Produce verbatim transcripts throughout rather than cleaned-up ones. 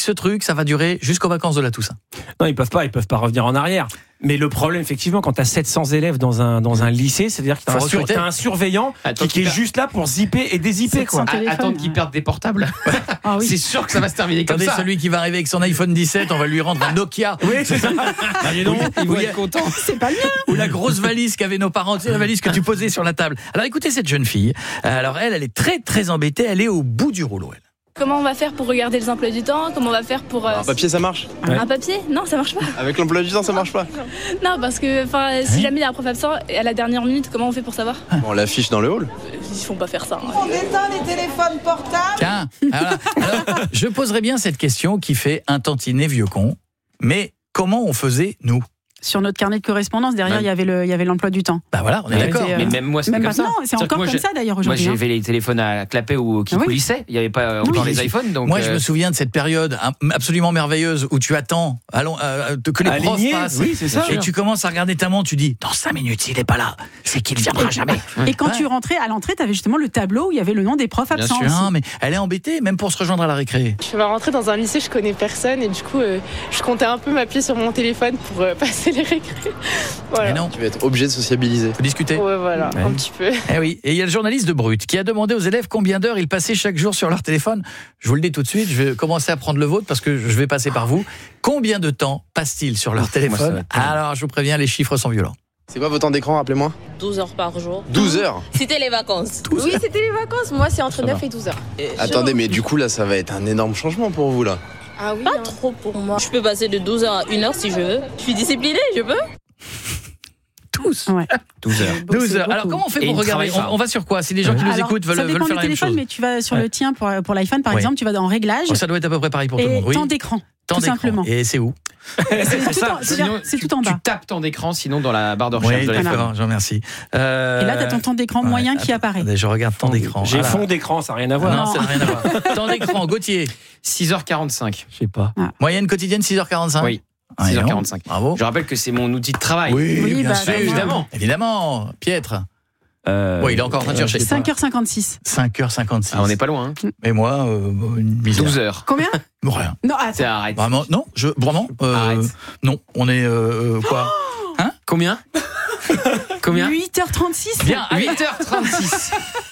ce truc, ça va durer jusqu'aux vacances de la Toussaint. Non, ils peuvent pas, ils peuvent pas revenir en arrière. Mais le problème, effectivement, quand tu as sept cents élèves dans un, dans un lycée, c'est-à-dire que tu as un, sur, t'as un surveillant Attends, qui est per... juste là pour zipper et dézipper. Quoi. À, attendre qu'ils perdent des portables. Ah, oui. C'est sûr que ça va se terminer comme Attendez, ça. Celui qui va arriver avec son iPhone dix-sept, on va lui rendre un Nokia. Oui, c'est ça. Ah, dis donc, ils vont être contents. C'est pas le mien. Ou la grosse valise qu'avaient nos parents, tu sais, la valise que tu posais sur la table. Alors écoutez cette jeune fille. Alors elle, elle est très très embêtée. Elle est au bout du rouleau, elle. Comment on va faire pour regarder les emplois du temps? Comment on va faire pour... Euh, un papier, ça marche? Un, ouais. un papier? Non, ça marche pas. Avec l'emploi du temps, ça marche pas? Non, parce que si oui. jamais il y a un prof absent, à la dernière minute, comment on fait pour savoir? On l'affiche dans le hall. Ils font pas faire ça. Hein. On éteint les téléphones portables. Tiens, alors, alors, je poserai bien cette question qui fait un tantinet vieux con. Mais comment on faisait, nous? Sur notre carnet de correspondance, derrière, il y avait le, il y avait l'emploi du temps. Bah voilà, on est Ouais, d'accord. euh, Mais même moi, c'était Même comme ça. maintenant, c'est encore moi, comme j'ai- ça d'ailleurs Moi, aujourd'hui. hein. j'avais les téléphones à clapper ou qui Ah oui. coulissaient. Il n'y avait pas encore Oui. les iPhones. Donc Moi, je euh, me souviens de cette période absolument merveilleuse où tu attends allons, euh, que les profs Aligné, passent. oui, c'est ça. Et tu commences à regarder ta montre, tu dis dans cinq minutes, s'il n'est pas là, c'est qu'il ne viendra jamais. Et quand Ouais. tu rentrais à l'entrée, tu avais justement le tableau où il y avait le nom des profs Bien absents. sûr. aussi. Non, mais elle est embêtée, même pour se rejoindre à la récré. Je vais rentrer dans un lycée, je connais personne et du coup, euh, je comptais un peu m'appuyer sur mon téléphone pour euh, passer les récrés. Voilà. Mais non, Tu vas être obligé de sociabiliser. faut discuter. Ouais, voilà, Ouais. un petit peu. Eh oui, et il y a le journaliste de Brut qui a demandé aux élèves combien d'heures ils passaient chaque jour sur leur téléphone. Je vous le dis tout de suite, je vais commencer à prendre le vôtre parce que je vais passer par vous. Combien de temps passent-ils sur leur Ouf, moi, ça téléphone? va être terrible. Alors, je vous préviens, les chiffres sont violents. C'est quoi votre temps d'écran, rappelez-moi? douze heures par jour. douze heures. C'était les vacances. Oui, c'était les vacances. Moi, c'est entre Ça neuf va. et douze heures. Attendez, mais du coup, là, ça va être un énorme changement pour vous, là. Ah oui. Pas hein. trop pour moi. Je peux passer de douze heures à une heure si je veux. Je suis disciplinée, je peux. Tous. Ouais. douze heures. douze heures. beaucoup. Alors, comment on fait Et pour ils regarder? travaillent on, on va sur quoi? Si les gens qui nous Alors, écoutent veulent, ça veulent dépend faire du la même téléphone, chose. mais tu vas sur Ouais. le tien pour, pour l'iPhone, par Oui. exemple, tu vas dans Réglages Oh, ça doit être à peu près pareil pour tout le et monde. Oui. temps d'écran. Temps tout d'écran. simplement. Et c'est où? C'est tout, ça. en- c'est Sinon, c'est tu- tout en bas. Tu tapes temps d'écran, sinon dans la barre de recherche Oui, de l'iPhone. d'accord, je vous remercie. Euh, Et là, tu as ton temps d'écran ouais, moyen qui attends, apparaît. attendez, je regarde temps d'écran. J'ai Ah là. fond d'écran, ça n'a rien à voir. Non, ça n'a rien à voir. Temps d'écran, Gauthier. six heures quarante-cinq. Je sais pas. Moyenne quotidienne six heures quarante-cinq. Oui, Ouais, six heures non. quarante-cinq. Bravo. Je rappelle que c'est mon outil de travail. Oui, Oui, bien bah, sûr. bah, évidemment. Évidemment. Piètre. Euh, Oui, il est encore en train de chercher. cinq heures cinquante-six. cinq heures cinquante-six. Ah, on n'est pas loin. Hein. Et moi, euh, une misère. douze heures. Combien? Rien. Non, C'est attends. arrête. Vraiment, non, je, vraiment, euh, Arrête. non, on est, euh, quoi? Combien Combien huit heures trente-six. Bien, allez. huit heures trente-six.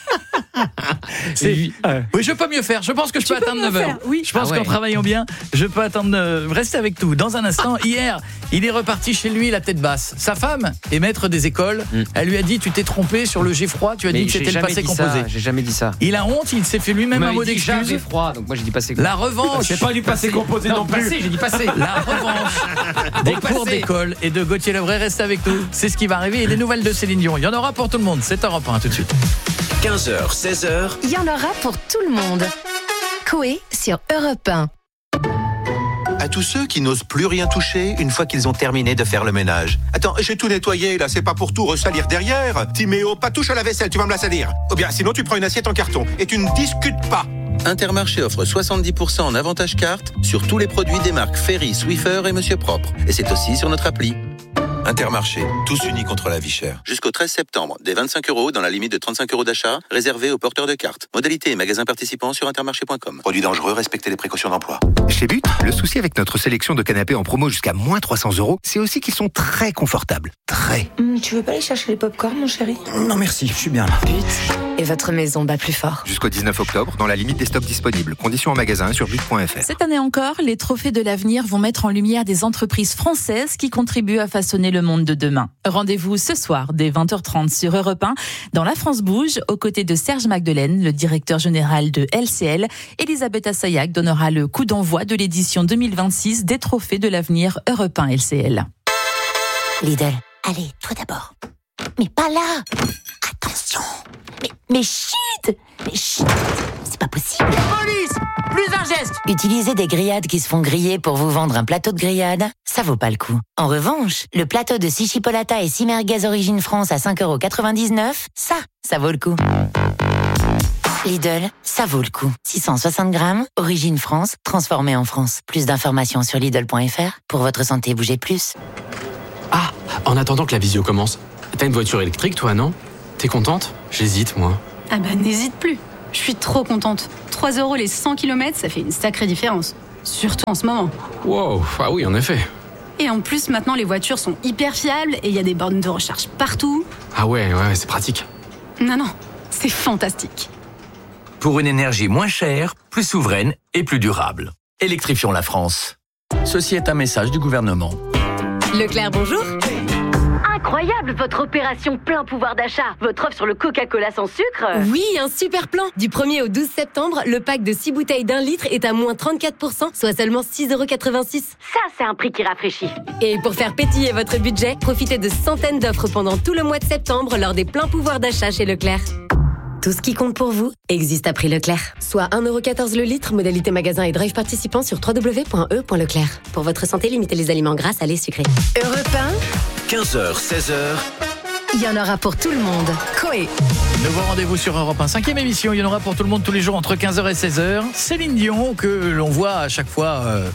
C'est- huit- Oui, je peux mieux faire. Je pense que je Tu peux peux atteindre mieux neuf heures. faire, oui. Je pense Ah ouais. qu'en travaillant bien, je peux atteindre. neuf- Restez avec nous. Dans un instant, hier, il est reparti chez lui la tête basse. Sa femme est maître des écoles. Mm. Elle lui a dit: tu t'es trompé sur le G froid. Tu as Mais dit que j'ai c'était le jamais passé dit composé. ça, J'ai jamais dit ça. Il a honte. Il s'est fait lui-même un mot J'ai d'excuse. froid, donc moi j'ai dit passé. La revanche. C'est pas du passé composé non, Non, plus. passé, j'ai dit passé. La revanche des Bon, cours passé. d'école et de Gauthier Lebray. Reste avec nous. C'est ce qui va arriver. Et des nouvelles de Céline Dion. Il y en aura pour tout le monde. C'est Europe un tout de suite. quinze heures, seize heures. Il y en aura pour tout le monde. Coé sur Europe un. À tous ceux qui n'osent plus rien toucher une fois qu'ils ont terminé de faire le ménage. Attends, j'ai tout nettoyé là, c'est pas pour tout ressalir derrière. Timéo, pas touche à la vaisselle, tu vas me la salir. Ou bien sinon tu prends une assiette en carton et tu ne discutes pas. Intermarché offre soixante-dix pour cent en avantage carte sur tous les produits des marques Ferry, Swiffer et Monsieur Propre. Et c'est aussi sur notre appli. Intermarché, tous unis contre la vie chère. Jusqu'au treize septembre, des vingt-cinq euros dans la limite de trente-cinq euros d'achat, réservés aux porteurs de cartes. Modalité et magasins participants sur intermarché point com. Produits dangereux, respectez les précautions d'emploi. Chez But, le souci avec notre sélection de canapés en promo jusqu'à moins trois cents euros, c'est aussi qu'ils sont très confortables. Très. Mmh, tu veux pas aller chercher les pop-corn, mon chéri? Non merci, je suis bien là. But et votre maison bat plus fort. Jusqu'au dix-neuf octobre, dans la limite des stocks disponibles. Conditions en magasin sur but point f r. Cette année encore, les trophées de l'avenir vont mettre en lumière des entreprises françaises qui contribuent à façonner le monde de demain. Rendez-vous ce soir dès vingt heures trente sur Europe un dans La France Bouge, aux côtés de Serge Magdelaine, le directeur général de L C L. Elisabeth Assayag donnera le coup d'envoi de l'édition deux mille vingt-six des trophées de l'avenir Europe un L C L. Lidl, allez, toi d'abord. Mais pas là. Attention. Mais, mais chut. Mais chut. C'est pas possible. Police, plus un geste. Utiliser des grillades qui se font griller pour vous vendre un plateau de grillade, ça vaut pas le coup. En revanche, le plateau de six chipolata et six merguez origine France à cinq euros quatre-vingt-dix-neuf, ça, ça vaut le coup. Lidl, ça vaut le coup. six cent soixante grammes, origine France, transformé en France. Plus d'informations sur Lidl point f r. Pour votre santé, bougez plus. Ah, en attendant que la visio commence, t'as une voiture électrique toi, non? T'es contente? J'hésite, moi. Ah bah n'hésite plus. Je suis trop contente. trois euros les cent kilomètres, ça fait une sacrée différence. surtout en ce moment. Wow, ah oui, en effet. Et en plus, maintenant, les voitures sont hyper fiables et il y a des bornes de recharge partout. Ah ouais, ouais, c'est pratique. Non, non, c'est fantastique. Pour une énergie moins chère, plus souveraine et plus durable. Électrifions la France. Ceci est un message du gouvernement. Leclerc, bonjour. Incroyable, votre opération plein pouvoir d'achat. Votre offre sur le Coca-Cola sans sucre. Oui, un super plan. Du premier au douze septembre, le pack de six bouteilles d'un litre est à moins trente-quatre pour cent, soit seulement six euros quatre-vingt-six. Ça, c'est un prix qui rafraîchit. Et pour faire pétiller votre budget, profitez de centaines d'offres pendant tout le mois de septembre lors des pleins pouvoirs d'achat chez Leclerc. Tout ce qui compte pour vous existe à prix Leclerc. Soit un euro quatorze le litre, modalité magasin et drive participant sur w w w point e point leclerc. Pour votre santé, limitez les aliments gras, salés, sucrés. Europe un, quinze heures, seize heures. Il y en aura pour tout le monde. Coé. Nouveau rendez-vous sur Europe un, cinquième émission. Il y en aura pour tout le monde tous les jours entre quinze heures et seize heures. Céline Dion, que l'on voit à chaque fois... Euh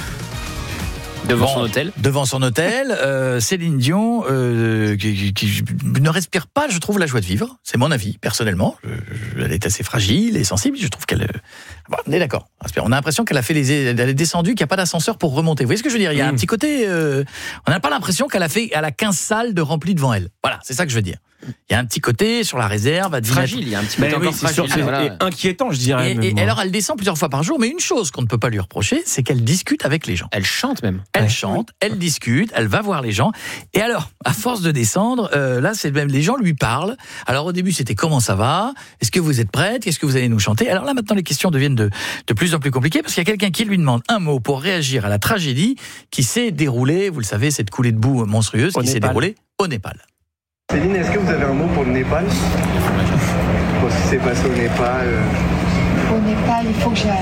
Devant bon, son hôtel. Devant son hôtel, euh, Céline Dion, euh, qui, qui, qui ne respire pas, je trouve, la joie de vivre. C'est mon avis, personnellement. Je, je, elle est assez fragile et sensible. Je trouve qu'elle... Bon, on est d'accord. On a l'impression qu'elle a fait les, elle est descendue, qu'il n'y a pas d'ascenseur pour remonter. Vous voyez ce que je veux dire ? Il y a mmh. un petit côté... Euh, on n'a pas l'impression qu'elle a fait, elle a quinze salles de remplies devant elle. Voilà, c'est ça que je veux dire. Il y a un petit côté sur la réserve, à fragile, il y a un petit côté encore oui, fragile, sûr, voilà. Et inquiétant, je dirais. Et, même, et alors elle descend plusieurs fois par jour, mais une chose qu'on ne peut pas lui reprocher, c'est qu'elle discute avec les gens. Elle chante même. Elle ouais. chante, elle discute, elle va voir les gens. Et alors, à force de descendre, euh, là, c'est même les gens lui parlent. Alors au début, c'était comment ça va ? Est-ce que vous êtes prête ? Qu'est-ce que vous allez nous chanter ? Alors là, maintenant, les questions deviennent de, de plus en plus compliquées parce qu'il y a quelqu'un qui lui demande un mot pour réagir à la tragédie qui s'est déroulée. Vous le savez, cette coulée de boue monstrueuse au qui Népal. s'est déroulée au Népal. Céline, est-ce que vous avez un mot pour le Népal ? Pour ce qui s'est passé au Népal euh... Au Népal, il faut que j'aille.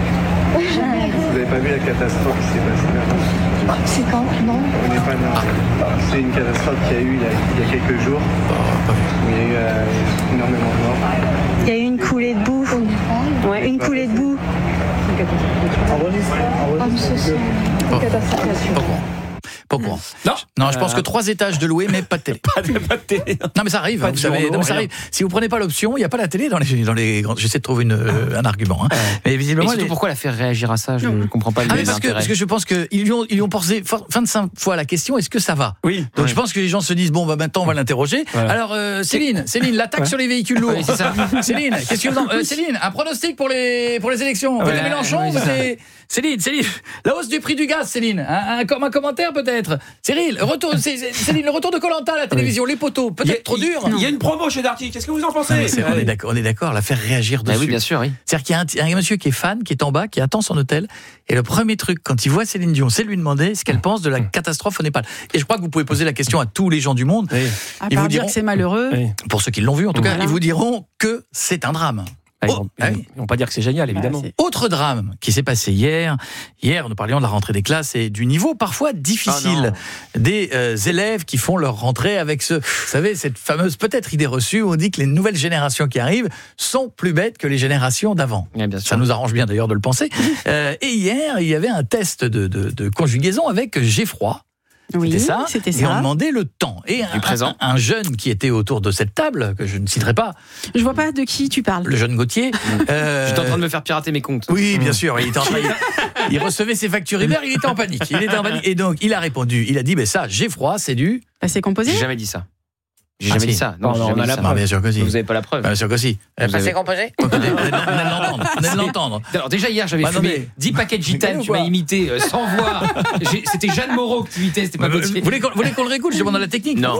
Vous n'avez pas vu la catastrophe qui s'est passée là ? C'est quand ? Non. Au Népal, non. C'est une catastrophe qu'il y a eu il y a, il y a quelques jours. Il y a eu euh, énormément de morts. Il y a eu une coulée de boue. Au Népal ? Ouais, une coulée de boue. En registre ? Une catastrophe. Pas au courant. Non, non, je pense euh... que trois étages de louer, mais pas de télé. pas, de, pas de télé. Non, mais ça arrive. Pas vous savez, non, mais ça arrive. Si vous prenez pas l'option, il y a pas la télé dans les dans les. J'essaie de trouver une, euh, un argument. Hein. Ouais. Mais visiblement, et surtout, les... pourquoi la faire réagir à ça ? Je ne comprends pas. Ah, mais parce que parce que je pense que ils lui ont ils lui ont posé vingt-cinq fois la question. Est-ce que ça va ? Oui. Donc ouais. je pense que les gens se disent bon bah maintenant on va l'interroger. Voilà. Alors euh, Céline, Céline, l'attaque ouais. sur les véhicules lourds. Oui, c'est ça. Céline, qu'est-ce que vous en... euh, Céline, un pronostic pour les pour les élections. Ouais, votez Mélenchon. Oui, votez... Céline, Céline, la hausse du prix du gaz, Céline. Un, un, un commentaire peut-être. Cyril, retour, Céline, le retour de Koh-Lanta à la télévision, oui. les poteaux, peut-être a, trop dur. Il y a une promo chez Darty. Qu'est-ce que vous en pensez ? Non, c'est, on est d'accord, on est d'accord. La faire réagir dessus. Bah oui, bien sûr, oui. C'est-à-dire qu'il y a un, un monsieur qui est fan, qui est en bas, qui attend son hôtel, et le premier truc quand il voit Céline Dion, c'est lui demander ce qu'elle pense de la catastrophe au Népal. Et je crois que vous pouvez poser la question à tous les gens du monde. Oui. À ils part vous dire diront, que c'est malheureux. Oui. Pour ceux qui l'ont vu, en tout voilà. cas, ils vous diront que c'est un drame. Ils vont, oh, ils vont pas dire que c'est génial, évidemment. Ah, c'est... Autre drame qui s'est passé hier. Hier, nous parlions de la rentrée des classes et du niveau parfois difficile oh des euh, élèves qui font leur rentrée avec ce, vous savez, cette fameuse peut-être idée reçue où on dit que les nouvelles générations qui arrivent sont plus bêtes que les générations d'avant. Ouais, bien sûr. Ça nous arrange bien d'ailleurs de le penser. euh, et hier, il y avait un test de, de, de conjugaison avec j'ai froid. Oui, c'était ça. C'était et ça. on demandait le temps. Et un, présent. Un, un jeune qui était autour de cette table, que je ne citerai pas. Je vois pas de qui tu parles. Le jeune Gauthier. euh... J'étais en train de me faire pirater mes comptes. Oui, bien sûr. Il était en train. Il, il recevait ses factures Uber, il était en panique. Il était en panique. Et donc, il a répondu. Il a dit, mais ça, j'ai froid, c'est du. Passé composé. J'ai jamais dit ça. J'ai ah, jamais si. dit ça. Non, non, non on a la preuve. Bien sûr que si. Vous avez pas la preuve. Bien sûr que si. Passé composé. Vous venez de l'entendre. Vous venez de l'entendre. Alors déjà hier, j'avais bah, fumé dix paquets de gitane. Tu m'as imité euh, sans voix. J'ai... C'était Jeanne Moreau que tu imitais. C'était pas Gauthier. Vous voulez qu'on, vous voulez qu'on le réécoute ? Je demande la technique. Non.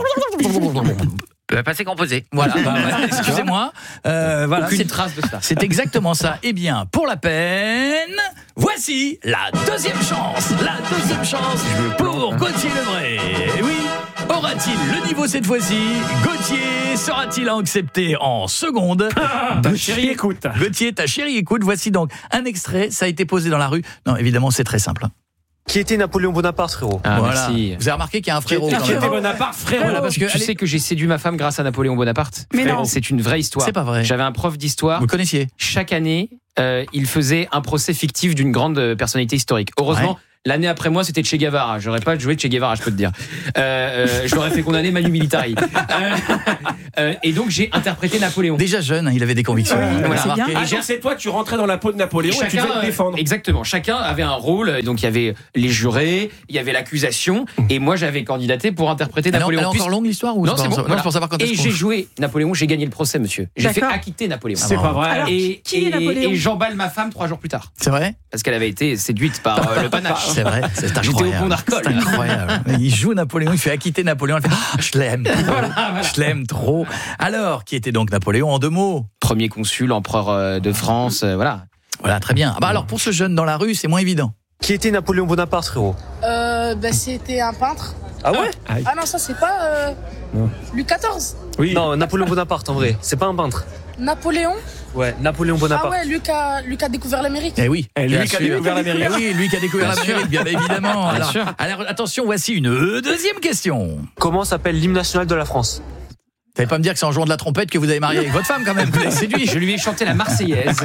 Passé composé. Voilà. Bah, ouais, excusez-moi. Euh, voilà. Aucune c'est, trace de ça. C'est exactement ça. Eh bien, pour la peine, voici la deuxième chance. La deuxième chance pour Gauthier Lebray. Oui. Aura-t-il le niveau cette fois-ci ? Gauthier sera-t-il accepté en seconde ? Ta chérie écoute. Gauthier, ta chérie écoute. Voici donc un extrait. Ça a été posé dans la rue. Non, évidemment, c'est très simple. Qui était Napoléon Bonaparte, frérot ? Ah, voilà. Merci. Vous avez remarqué qu'il y a un frérot. Qui était Bonaparte, frérot. Voilà, parce que, tu allez... sais que j'ai séduit ma femme grâce à Napoléon Bonaparte. Mais non. C'est une vraie histoire. C'est pas vrai. J'avais un prof d'histoire. Vous le connaissiez ? Chaque année, euh, il faisait un procès fictif d'une grande personnalité historique. Heureusement, ouais. L'année après moi, c'était Che Guevara. J'aurais pas joué Che Guevara, je peux te dire. Euh, euh, je l'aurais fait condamner Manu Militari. Euh, euh, et donc j'ai interprété Napoléon. Déjà jeune, hein, il avait des convictions. Ouais, voilà. c'est bien. Ah, c'est toi, tu rentrais dans la peau de Napoléon et, et tu devais te défendre. Exactement. Chacun avait un rôle. Donc il y avait les jurés, il y avait l'accusation, et moi j'avais candidaté pour interpréter alors, Napoléon. Elle est encore longue l'histoire ou non, c'est, bon, bon, non, voilà. c'est pour savoir quand et est-ce j'ai qu'on... joué Napoléon, j'ai gagné le procès, monsieur. J'ai D'accord. fait acquitter Napoléon. C'est pas vrai. Alors, et, qui est et, Napoléon et j'emballe ma femme trois jours plus tard. C'est vrai? Parce qu'elle avait été séduite par euh, le panache. C'est vrai, c'est incroyable. J'étais au pont d'Arcole. C'est incroyable. Il joue Napoléon, il fait acquitter Napoléon. Elle fait ah, je l'aime, voilà, voilà. je l'aime trop. Alors, qui était donc Napoléon en deux mots? Premier consul, empereur de France, euh, voilà. Voilà, très bien. Ah bah alors, pour ce jeune dans la rue, c'est moins évident. Qui était Napoléon Bonaparte, frérot? Euh, bah, c'était un peintre. Ah ouais? Ah non, ça c'est pas euh, Louis quatorze. Oui. Non, Napoléon Bonaparte en vrai. C'est pas un peintre. Napoléon. Ouais, Napoléon Bonaparte. Ah ouais, lui qui a, lui qui a découvert l'Amérique. Eh oui, eh, lui qui a découvert l'Amérique. Eh oui, lui qui a découvert bien l'Amérique, bien évidemment. Bien alors, sûr. alors, attention, voici une deuxième question. Comment s'appelle l'hymne national de la France? Vous n'allez pas me dire que c'est en jouant de la trompette que vous avez marié avec votre femme quand même, vous l'avez séduit. Je lui ai chanté la Marseillaise.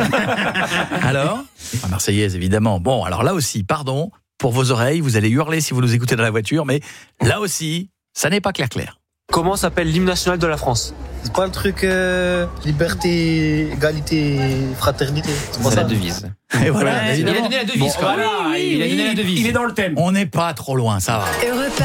Alors, la Marseillaise évidemment. Bon, alors là aussi, pardon pour vos oreilles, vous allez hurler si vous nous écoutez dans la voiture, mais là aussi, ça n'est pas clair clair. Comment s'appelle l'hymne national de la France? C'est pas le truc euh, liberté, égalité, fraternité. C'est, c'est ça. la devise. Et voilà, ouais, il a donné la devise. Bon, quoi. voilà, oui, oui, il a donné la devise. Il est dans le thème. On n'est pas trop loin, ça va. Europe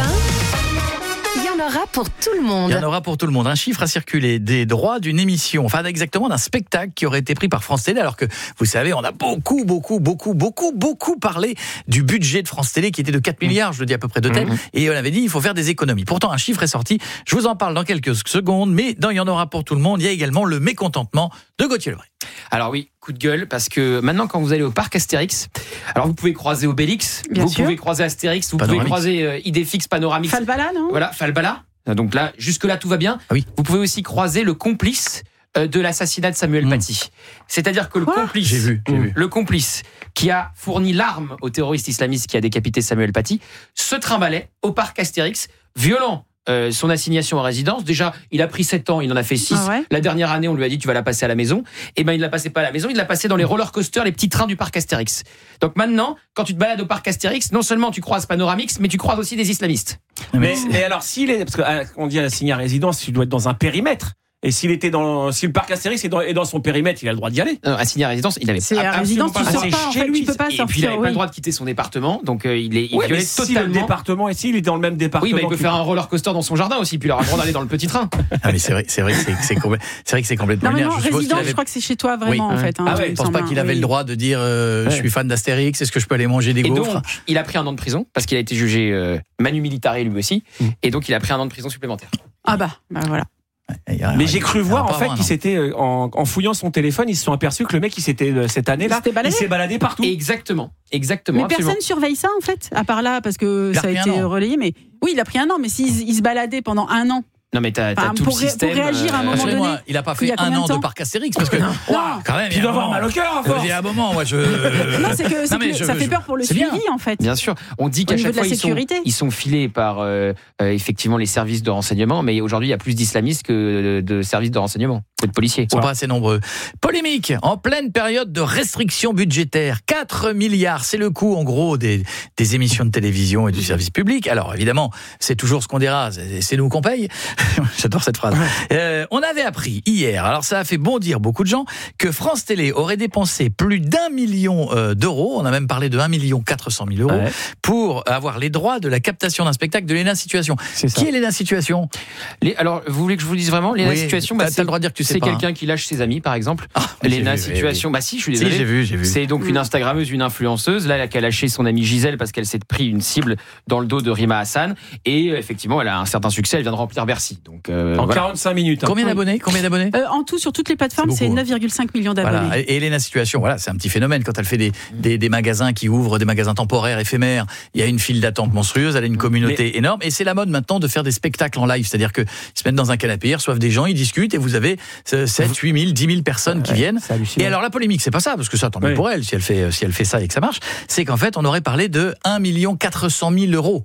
un, il y en aura pour tout le monde. Il y en aura pour tout le monde. Un chiffre a circulé des droits d'une émission, enfin exactement d'un spectacle qui aurait été pris par France Télé, alors que, vous savez, on a beaucoup, beaucoup, beaucoup, beaucoup, beaucoup parlé du budget de France Télé qui était de quatre milliards, je le dis à peu près de tête, mmh. et on avait dit il faut faire des économies. Pourtant, un chiffre est sorti, je vous en parle dans quelques secondes, mais dans Il y en aura pour tout le monde, il y a également le mécontentement de Gauthier Lebret. Alors oui, coup de gueule, parce que maintenant quand vous allez au parc Astérix, alors vous pouvez croiser Obélix, Bien vous sûr. pouvez croiser Astérix, vous Panoramix. pouvez croiser euh, Idéfix, Panoramix. Falbala, non? Voilà, Falbala. Donc là, jusque-là, tout va bien. Ah oui. Vous pouvez aussi croiser le complice euh, de l'assassinat de Samuel mmh. Paty. C'est-à-dire que le Quoi complice, J'ai vu, j'ai vu. le complice qui a fourni l'arme au terroriste islamiste qui a décapité Samuel Paty, se trimballait au parc Astérix, violent. Euh, son assignation à résidence, déjà il a pris sept ans, il en a fait six. Ah ouais. La dernière année on lui a dit tu vas la passer à la maison. Et ben il ne la passait pas à la maison, il l'a passé dans les roller coasters, les petits trains du parc Astérix. Donc maintenant quand tu te balades au parc Astérix, non seulement tu croises Panoramix, mais tu croises aussi des islamistes. Mais, mais alors s'il est, parce qu'on dit assigné à résidence, il doit être dans un périmètre. Et s'il était dans, si le parc Astérix est dans, est dans son périmètre, il a le droit d'y aller. Non, assigné à résidence, il avait C'est à résidence, tu sors pas, en fait, tu peux pas sortir. Et puis il n'avait oui. pas le droit de quitter son département, donc euh, il est il ouais, violait mais totalement. Si le département et s'il est dans le même département. Oui, bah, il peut faire un roller coaster dans son jardin aussi, puis il aura le droit d'aller dans le petit train. Ah mais c'est vrai, c'est vrai que c'est, c'est, complè- c'est vrai que c'est complètement Non, mais lunaire. non, Je suppose résidence, qu'il avait- je crois que c'est chez toi vraiment Oui. en fait. Hein, Ah ouais, je pense pas qu'il avait oui. le droit de dire euh, je suis fan d'Astérix, est-ce que je peux aller manger des Et gaufres? donc, il a pris un an de prison parce qu'il a été jugé euh, Manu Militari lui aussi, Mm. et donc il a pris un an de prison supplémentaire. Ah bah, bah voilà. Mais j'ai cru voir en fait qu'il qu'il s'était euh, en, en fouillant son téléphone, ils se sont aperçus que le mec il s'était euh, cette année-là, Il s'était baladé. il s'est baladé partout. Exactement, exactement. Mais absolument. personne surveille ça en fait, à part là parce que Il a ça a pris un été an. relayé. Mais oui, il a pris un an, mais s'il il se baladait pendant un an. Non mais t'as, t'as Enfin, tout pour le ré- système. pour réagir à un moment donné. Excusez-moi, il a pas Il y fait a un combien an de temps de parc Astérix parce que Ouah, quand même. Tu dois avoir mal au cœur à Il force. y a un moment, moi je. Non, c'est que, c'est Non, mais que je- ça fait je- peur pour le c'est suivi bien. en fait. Bien sûr, on dit qu'à Au niveau chaque de la fois ils sont, sécurité. ils sont filés par euh, euh, effectivement les services de renseignement, mais aujourd'hui il y a plus d'islamistes que de, de services de renseignement, que de policiers. Ils sont pas assez nombreux. Polémique, en pleine période de restrictions budgétaires, quatre milliards, c'est le coût en gros des, des émissions de télévision et du service public. Alors évidemment, c'est toujours ce qu'on dira, c'est, c'est nous qu'on paye. J'adore cette phrase. Euh, on avait appris hier, alors ça a fait bondir beaucoup de gens, que France Télé aurait dépensé plus d'un million euh, d'euros, on a même parlé de un million quatre cent mille euros, Ouais. pour avoir les droits de la captation d'un spectacle de Léna Situation. C'est ça. Qui est Léna Situation? Les, alors, vous voulez que je vous dise vraiment Léna Oui, Situation, t'as- bah, t'as c'est, le droit de dire que tu sais c'est pas, quelqu'un hein. qui lâche ses amis, par exemple. Ah, mais j'ai Léna vu, oui, Situation, oui. bah si, je suis Si, désolé. j'ai vu, j'ai vu. C'est donc une Instagrammeuse, une influenceuse, là, qui a lâché son amie Gisèle parce qu'elle s'est pris une cible dans le dos de Rima Hassan. Et euh, effectivement, elle a un certain succès, elle vient de remplir Bercy. Donc, euh, En voilà. quarante-cinq minutes. hein. Combien d'abonnés? Combien d'abonnés? Euh, en tout, sur toutes les plateformes, C'est c'est beaucoup. neuf virgule cinq millions d'abonnés. Voilà. Et Léna Situation, voilà, c'est un petit phénomène. Quand elle fait des, des, des magasins qui ouvrent, des magasins temporaires, éphémères, il y a une file d'attente monstrueuse, elle a une communauté Mais... énorme. Et c'est la mode maintenant de faire des spectacles en live. C'est-à-dire qu'ils se mettent dans un canapé, ils reçoivent des gens, ils discutent et vous avez sept, huit mille, dix mille personnes qui Ouais, viennent. c'est hallucinant. Et alors la polémique, c'est pas ça, parce que ça, tant mieux Oui. pour elle, si elle, fait, si elle fait ça et que ça marche. C'est qu'en fait, on aurait parlé de un million quatre cent mille euros.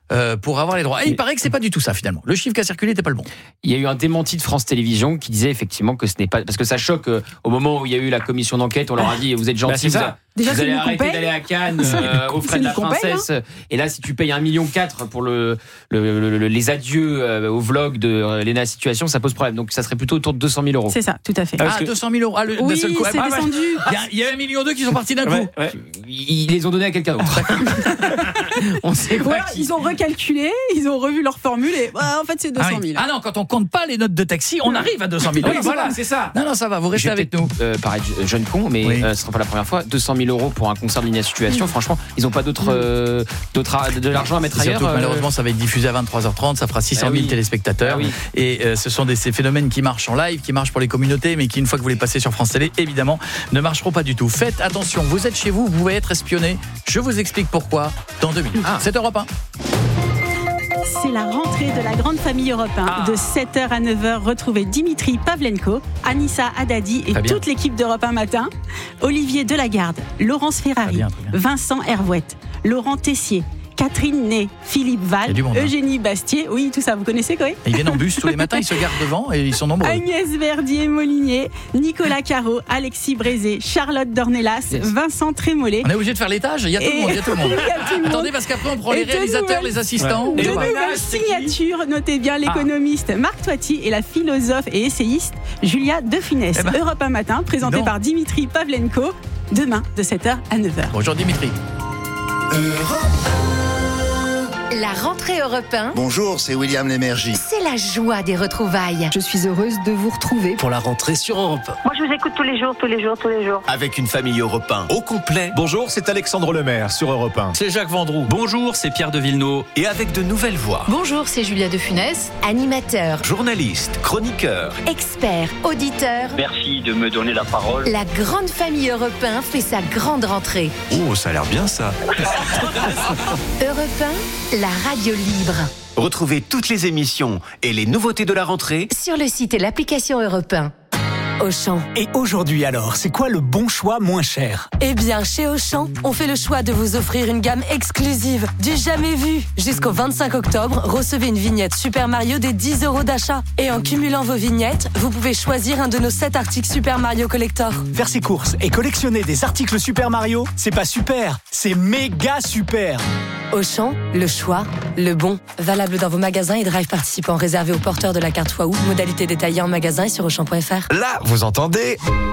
euh, pour avoir les droits. Et il paraît que c'est pas du tout ça finalement. Le chiffre qui a circulé n'était pas le bon. Il y a eu un démenti de France Télévisions qui disait effectivement que ce n'est pas parce que ça choque euh, au moment où il y a eu la commission d'enquête, on leur a dit vous êtes gentils, bah, vous, Déjà, vous c'est allez nous qu'on arrêter paye. d'aller à Cannes euh, aux frais de la nous qu'on paye, princesse. Et là, si tu payes un million quatre pour le, le, le, le les adieux euh, au vlog de euh, Léna Situation, ça pose problème. Donc ça serait plutôt autour de deux cent mille euros. C'est ça, tout à fait. Ah, deux cent mille euros. Ah, le, Oui, d'un seul coup. c'est Ah, bah, descendu. Il y a- il y, a un million deux qui sont partis d'un coup. Ouais, ouais. Ils les ont donnés à quelqu'un d'autre. On sait pas Voilà, qui. ils ont recalculé, ils ont revu leur formule et bah, en fait c'est deux Ah, cent oui. mille. Ah non, quand on compte pas les notes de taxi, on arrive à deux cent mille. Oui, voilà, c'est ça. Non, non, ça va, vous restez Je vais avec nous. peut-être, euh, paraître jeune con, mais Oui. euh, ce sera pas la première fois. deux cent mille euros pour un concert de Léna Situation. Franchement, ils ont pas d'autres, euh, d'autres a- de l'argent à mettre Et surtout ailleurs. que euh, malheureusement, ça va être diffusé à vingt-trois heures trente, ça fera six cent mille Ah oui. téléspectateurs. Ah oui. Et euh, ce sont des, ces phénomènes qui marchent en live, qui marchent pour les communautés, mais qui, une fois que vous les passez sur France Télé, évidemment, ne marcheront pas du tout. Faites attention, vous êtes chez vous, vous pouvez être espionné. Je vous explique pourquoi dans deux minutes. Ah. C'est Europe un. C'est la rentrée de la grande famille Europe un. Ah. De sept heures à neuf heures, retrouvez Dimitri Pavlenko, Anissa Haddadi et Très bien. toute l'équipe d'Europe un matin. Olivier Delagarde, Laurence Ferrari, Très bien, très bien. Vincent Hervouette, Laurent Tessier, Catherine Ney, Philippe Il y a Val, du monde, hein. Eugénie Bastier. Oui, tout ça, vous connaissez quoi? Ils viennent en bus tous les matins, ils se gardent devant et ils sont nombreux. Agnès Verdier-Molinier, Nicolas Caro, Alexis Brézé, Charlotte Dornelas, Yes. Vincent Trémollet. On est obligé de faire l'étage, il y a tout le Et- monde, il y a tout le monde. Il y a tout le monde. Attendez, parce qu'après on prend les Et de réalisateurs, nouvelles- les assistants. De Et nouvelles voilà, c'est qui signatures, notez bien l'économiste Marc Toiti et la philosophe et essayiste Julia De Funès. Eh ben, Europe un matin, présenté dis donc. par Dimitri Pavlenko, demain de sept heures à neuf heures. Bonjour Dimitri. La rentrée Europe un, Bonjour, c'est William Lémergie. c'est la joie des retrouvailles. Je suis heureuse de vous retrouver pour la rentrée sur Europe un. Moi, je vous écoute tous les jours, tous les jours, tous les jours. Avec une famille Europe un au complet. Bonjour, c'est Alexandre Lemaire sur Europe un. C'est Jacques Vendroux. Bonjour, c'est Pierre de Villeneuve. Et avec de nouvelles voix. Bonjour, c'est Julia De Funès. Animateur, Journaliste, chroniqueur. expert, auditeur, Merci de me donner la parole. la grande famille Europe un fait sa grande rentrée. Oh, ça a l'air bien ça. Europe un, la radio libre. Retrouvez toutes les émissions et les nouveautés de la rentrée. Sur le site et l'application Europe un. Auchan. Et aujourd'hui alors, c'est quoi le bon choix moins cher? Eh bien, chez Auchan, on fait le choix de vous offrir une gamme exclusive, du jamais vu. Jusqu'au vingt-cinq octobre, recevez une vignette Super Mario des dix euros d'achat. Et en cumulant vos vignettes, vous pouvez choisir un de nos sept articles Super Mario Collector. Faire ses courses et collectionner des articles Super Mario, c'est pas super, c'est méga super. Auchan, le choix, le bon. Valable dans vos magasins et drive participants réservés aux porteurs de la carte Waouh. Modalité détaillée en magasin et sur auchan point f r. Là, vous entendez?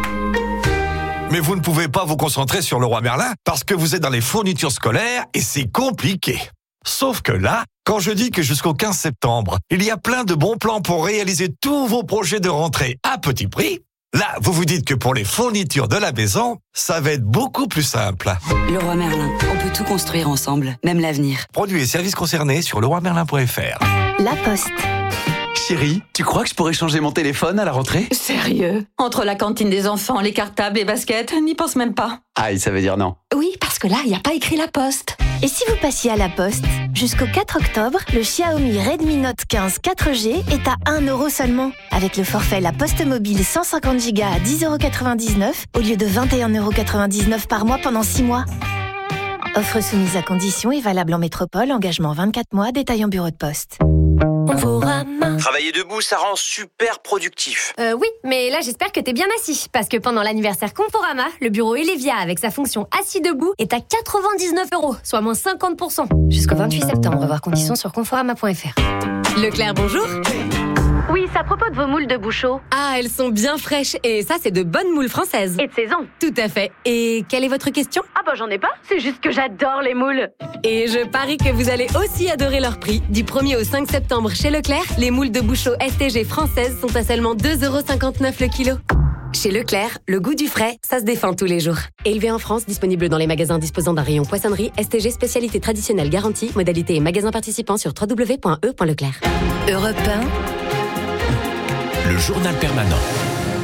Mais vous ne pouvez pas vous concentrer sur Leroy Merlin parce que vous êtes dans les fournitures scolaires et c'est compliqué. Sauf que là, quand je dis que jusqu'au quinze septembre, il y a plein de bons plans pour réaliser tous vos projets de rentrée à petit prix, là, vous vous dites que pour les fournitures de la maison, ça va être beaucoup plus simple. Leroy Merlin, on peut tout construire ensemble, même l'avenir. Produits et services concernés sur leroy merlin point f r. La Poste. Chérie, tu crois que je pourrais changer mon téléphone à la rentrée? Sérieux? Entre la cantine des enfants, les cartables, les baskets, n'y pense même pas. Aïe, ça veut dire non. Oui, parce que là, il n'y a pas écrit La Poste. Et si vous passiez à La Poste? Jusqu'au quatre octobre, le Xiaomi Redmi Note quinze quatre G est à un euro seulement. Avec le forfait La Poste Mobile cent cinquante giga à dix euros quatre-vingt-dix-neuf au lieu de vingt et un euros quatre-vingt-dix-neuf par mois pendant six mois. Offre soumise à conditions et valable en métropole, engagement vingt-quatre mois, détail en bureau de poste. Travailler debout, ça rend super productif. Euh, oui, mais là j'espère que t'es bien assis, parce que pendant l'anniversaire Conforama, le bureau Elevia avec sa fonction assis debout est à quatre-vingt-dix-neuf euros, soit moins cinquante pour cent. Jusqu'au vingt-huit septembre, voir conditions sur conforama point f r. Leclerc, bonjour. Oui, c'est à propos de vos moules de Bouchot. Ah, elles sont bien fraîches, et ça c'est de bonnes moules françaises. Et de saison. Tout à fait. Et quelle est votre question? Ah bah j'en ai pas, c'est juste que j'adore les moules. Et je parie que vous allez aussi adorer leur prix. Du premier au cinq septembre chez Leclerc, les moules de Bouchot S T G françaises sont à seulement deux euros cinquante-neuf le kilo. Chez Leclerc, le goût du frais, ça se défend tous les jours. Élevé en France, disponible dans les magasins disposant d'un rayon poissonnerie, S T G spécialité traditionnelle garantie, modalité et magasin participant sur w w w point e point leclerc. Europe un. Le journal permanent.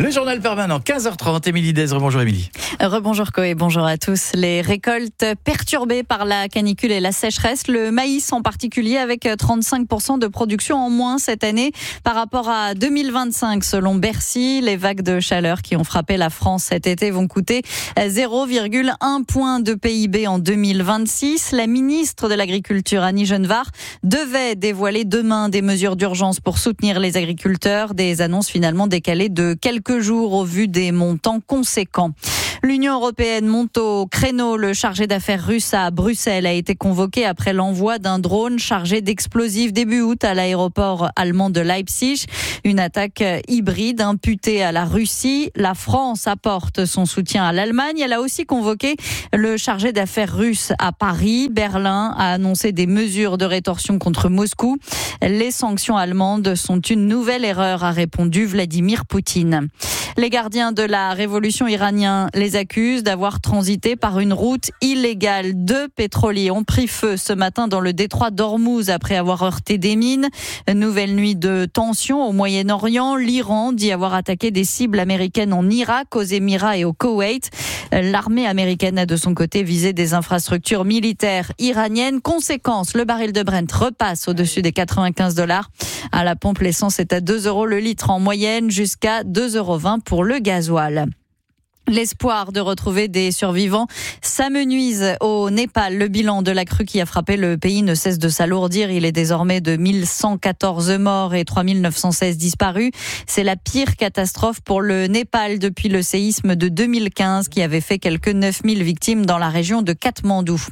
Le journal permanent, quinze heures trente, Émilie Dez. Bonjour Émilie. Rebonjour Coé, bonjour à tous. Les récoltes perturbées par la canicule et la sécheresse, le maïs en particulier avec trente-cinq pour cent de production en moins cette année par rapport à deux mille vingt-cinq selon Bercy. Les vagues de chaleur qui ont frappé la France cet été vont coûter zéro virgule un point de P I B en deux mille vingt-six. La ministre de l'Agriculture Annie Genevard devait dévoiler demain des mesures d'urgence pour soutenir les agriculteurs. Des annonces finalement décalées de quelques jours au vu des montants conséquents. L'Union européenne monte au créneau. Le chargé d'affaires russe à Bruxelles a été convoqué après l'envoi d'un drone chargé d'explosifs début août à l'aéroport allemand de Leipzig. Une attaque hybride imputée à la Russie. La France apporte son soutien à l'Allemagne. Elle a aussi convoqué le chargé d'affaires russe à Paris. Berlin a annoncé des mesures de rétorsion contre Moscou. Les sanctions allemandes sont une nouvelle erreur, a répondu Vladimir Poutine. Les gardiens de la révolution iranienne les accusent d'avoir transité par une route illégale. Deux pétroliers ont pris feu ce matin dans le détroit d'Ormuz après avoir heurté des mines. Nouvelle nuit de tension au Moyen-Orient. L'Iran dit avoir attaqué des cibles américaines en Irak, aux Émirats et au Koweït. L'armée américaine a de son côté visé des infrastructures militaires iraniennes. Conséquence, le baril de Brent repasse au-dessus des quatre-vingt-quinze dollars. À la pompe, l'essence est à deux euros le litre en moyenne, jusqu'à deux euros vingt pour le gasoil. L'espoir de retrouver des survivants s'amenuise au Népal. Le bilan de la crue qui a frappé le pays ne cesse de s'alourdir. Il est désormais de mille cent quatorze morts et trois mille neuf cent seize disparus. C'est la pire catastrophe pour le Népal depuis le séisme de deux mille quinze qui avait fait quelques neuf mille victimes dans la région de Katmandou.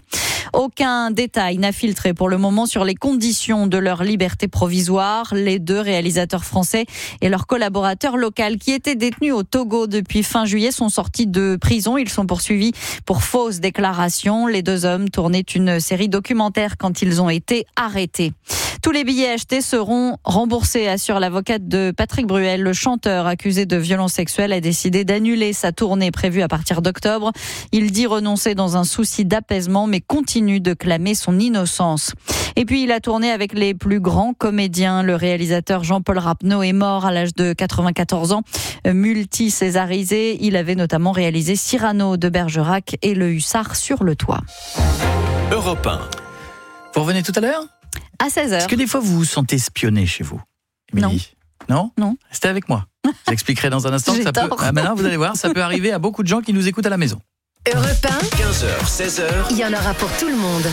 Aucun détail n'a filtré pour le moment sur les conditions de leur liberté provisoire. Les deux réalisateurs français et leur collaborateur local qui étaient détenus au Togo depuis fin juillet sont sortis de prison. Ils sont poursuivis pour fausses déclarations. Les deux hommes tournaient une série documentaire quand ils ont été arrêtés. Tous les billets achetés seront remboursés, assure l'avocate de Patrick Bruel. Le chanteur accusé de violences sexuelles a décidé d'annuler sa tournée prévue à partir d'octobre. Il dit renoncer dans un souci d'apaisement, mais continue de clamer son innocence. Et puis il a tourné avec les plus grands comédiens. Le réalisateur Jean-Paul Rapneau est mort à l'âge de quatre-vingt-quatorze ans, multi-césarisé. Il avait notamment réalisé Cyrano de Bergerac et Le Hussard sur le toit. Europe un. Vous revenez tout à l'heure ? À seize heures. Est-ce que des fois vous vous sentez espionné chez vous, Émilie ? Non. Non Non. Restez avec moi. J'expliquerai dans un instant que ça peut. Ah, maintenant, vous allez voir, ça peut arriver à beaucoup de gens qui nous écoutent à la maison. Europe un, quinze heures, seize heures. Il y en aura pour tout le monde.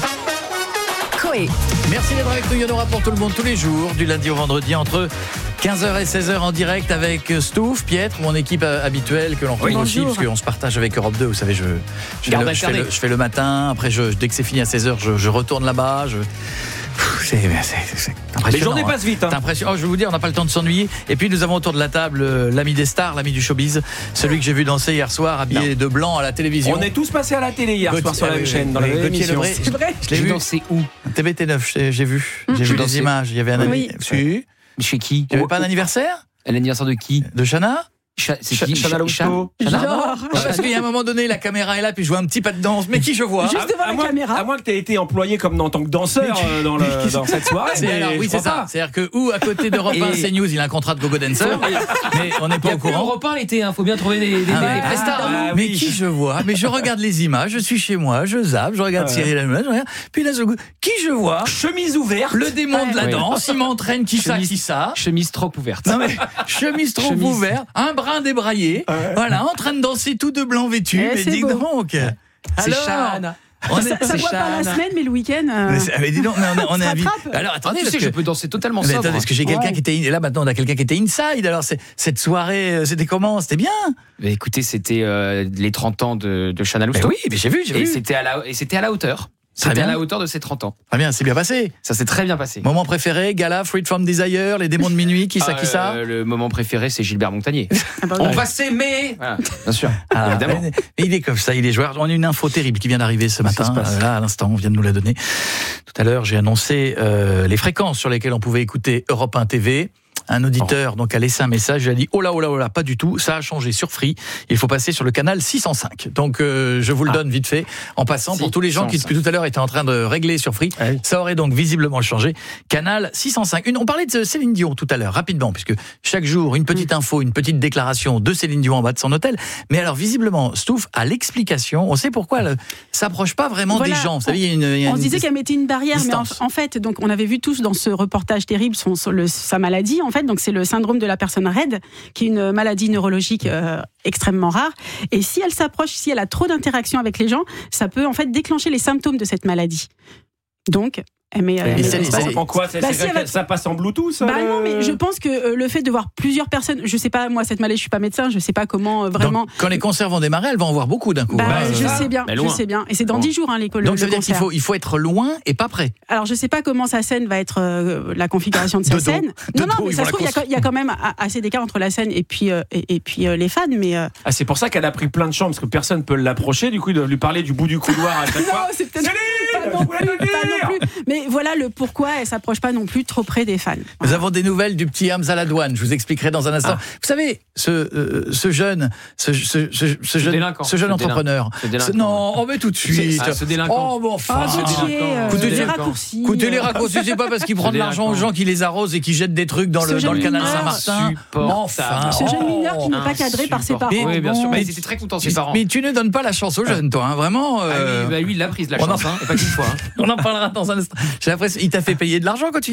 Coé. Merci d'être avec nous. Il y en aura pour tout le monde tous les jours, du lundi au vendredi, entre quinze heures et seize heures en direct avec Stouff, Pietre, mon équipe habituelle que l'on connaît oui, aussi, parce qu'on se partage avec Europe deux. Vous savez, je, je, le, je, fais, le, je fais le matin, après, je, dès que c'est fini à seize heures, je, je retourne là-bas. Je... C'est, c'est, c'est impressionnant. Les journées passent vite. Hein. Hein. Oh, je vais vous dire, on n'a pas le temps de s'ennuyer. Et puis nous avons autour de la table euh, l'ami des stars, l'ami du showbiz, celui que j'ai vu danser hier soir, habillé non. de blanc à la télévision. On est tous passés à la télé hier Gauthier, soir sur la même chaîne, dans la même émission. C'est vrai. Je l'ai vu. Dansé où ? T V T neuf, j'ai, j'ai vu. J'ai vu les images. Il y avait un oui. ami. Chez qui ? Il n'y avait pas un anniversaire ? L'anniversaire de qui ? De Chana ? Cha- c'est qui Chana Lousteau. Parce qu'il y a un moment donné, la caméra est là, puis je vois un petit pas de danse. Mais qui je vois ? Juste devant à, la à moins, caméra. À moins que tu aies été employé comme en tant que danseur euh, dans, le, dans cette soirée. C'est, alors, oui, c'est ça. C'est-à-dire que, ou à côté d'Europe un, Et... CNews, il a un contrat de gogo dancer. Mais on n'est pas au courant. Europe un l'été, il faut bien trouver des, des, ah, des ah, prestats. Ah, mais oui. Qui je vois ? Mais je regarde les images, je suis chez moi, je zappe, je regarde ouais. Cyril Hanouna, je regarde. Puis là, je... qui je vois ? Chemise ouverte. Le démon ouais. de la ouais. danse, il m'entraîne, qui ça, qui ça ? Chemise trop ouverte. Non mais, chemise trop chemise. ouverte, un brin débraillé. Ouais. Voilà, en train de danser tout de blanc vêtu. Eh, mais dis beau. donc. C'est alors, Chane. On ça est, ça voit pas la semaine, mais le week-end. Euh... Mais, mais dis donc, mais on, on est invité. Alors attendez, ah, tu sais que je peux danser totalement sobre. Attendez, parce que j'ai quelqu'un ouais. qui était là maintenant, on a quelqu'un qui était inside. Alors c'est, cette soirée, c'était comment ? C'était bien. Mais écoutez, c'était euh, les trente ans de, de Chana Lousteau. Oui, mais j'ai vu, j'ai et vu. C'était à la, et c'était à la hauteur. C'était à la hauteur de ses trente ans. Très bien, c'est bien passé. Ça s'est très bien passé. Moment préféré, gala, Freed from Desire, les démons de minuit, qui ça, euh, qui ça Le moment préféré, c'est Gilbert Montagnier. Ah bah, on ouais. va s'aimer. Voilà, bien sûr. Ah, évidemment. Mais, mais il est comme ça, il est joueur. On a une info terrible qui vient d'arriver ce matin. Euh, là, à l'instant, on vient de nous la donner. Tout à l'heure, j'ai annoncé euh, les fréquences sur lesquelles on pouvait écouter Europe un T V. Un auditeur donc a laissé un message, il a dit oh là oh là oh là, pas du tout, ça a changé sur Free. Il faut passer sur le canal six cent cinq. Donc euh, je vous le ah. donne vite fait en passant pour tous les gens qui depuis tout à l'heure étaient en train de régler sur Free. Ah oui. Ça aurait donc visiblement changé. Canal six cent cinq. Une, on parlait de Céline Dion tout à l'heure rapidement puisque chaque jour une petite info, une petite déclaration de Céline Dion en bas de son hôtel. Mais alors visiblement Stouff a l'explication. On sait pourquoi elle s'approche pas vraiment voilà, des gens. Vous savez, il y a une, il y a on une disait qu'elle mettait une barrière, distance. mais en, en fait, donc on avait vu tous dans ce reportage terrible son, son, le, sa maladie. En fait, donc c'est le syndrome de la personne raide, qui est une maladie neurologique euh, extrêmement rare. Et si elle s'approche, si elle a trop d'interactions avec les gens, ça peut en fait déclencher les symptômes de cette maladie. Donc Mais, euh, mais ça, ça, ça, quoi, ça, bah, si va... ça passe en Bluetooth ça, bah le... non, mais je pense que euh, le fait de voir plusieurs personnes, je sais pas, moi cette maladie, je suis pas médecin, je sais pas comment euh, vraiment. Donc, quand les concerts vont démarrer, elles vont en voir beaucoup d'un coup. Bah, bah, je sais bien, je sais bien, et c'est dans dix jours hein, l'école. Donc ça veut dire qu'il faut, il faut être loin et pas près. Alors je sais pas comment sa scène va être, euh, la configuration de sa de scène. De non non, dos, mais ça se trouve il y, y a quand même assez d'écart entre la scène et puis euh, et, et puis euh, les fans, mais. Euh... Ah c'est pour ça qu'elle a pris plein de chambres parce que personne peut l'approcher, du coup de lui parler du bout du couloir à chaque fois. Non, c'est peut-être pas non plus, pas non plus. Mais voilà le pourquoi elle s'approche pas non plus trop près des fans. Nous avons des nouvelles du petit Hamza Ladouane. Je vous expliquerai dans un instant. Ah. Vous savez, ce, euh, ce jeune, ce, ce, ce, ce jeune, délinquant. ce jeune ce entrepreneur. Ce non, on met tout de suite. Ah, ce délinquant. Oh bon, enfin. Ah, euh, écoutez les raccourcis. Écoutez les raccourcis, c'est pas parce qu'il prend de l'argent aux gens qui les arrosent et qui jettent des trucs dans le, dans le canal Saint-Martin. Enfin. Ce jeune mineur qui n'est pas cadré par ses parents. Oui, bien sûr. Mais ils étaient très contents ses parents. Mais tu ne donnes pas la chance aux jeunes, toi, vraiment. Lui, il l'a prise la chance, et pas qu'une fois. On en parlera dans un instant. J'ai l'impression, il t'a fait payer de l'argent quand tu